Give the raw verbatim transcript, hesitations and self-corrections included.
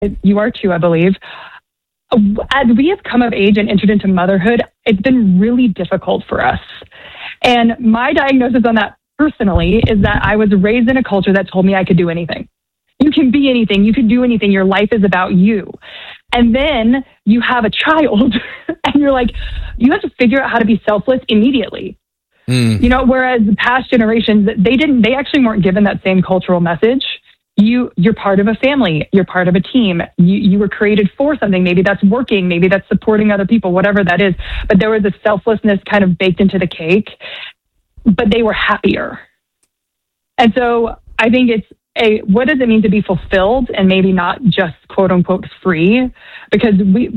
You are too, I believe. As we have come of age and entered into motherhood, it's been really difficult for us. And my diagnosis on that personally is that I was raised in a culture that told me I could do anything. You can be anything. You can do anything. Your life is about you. And then you have a child and you're like, you have to figure out how to be selfless immediately. Mm. You know, whereas past generations, they didn't, they actually weren't given that same cultural message. You, you're part of a family. You're part of a team. You, you were created for something. Maybe that's working. Maybe that's supporting other people, whatever that is. But there was a selflessness kind of baked into the cake, but they were happier. And so I think it's a, what does it mean to be fulfilled and maybe not just quote unquote free? Because we,